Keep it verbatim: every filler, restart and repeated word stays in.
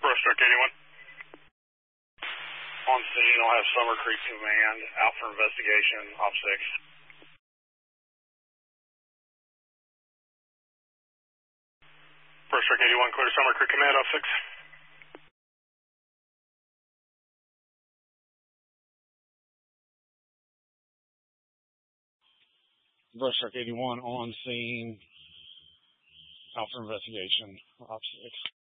Brush Truck eighty-one. On scene, I'll have Summer Creek Command out for investigation, Op six. Brush Truck eighty-one, clear Summer Creek Command, Op six. Brush Truck eighty-one on scene, out for investigation, Op six.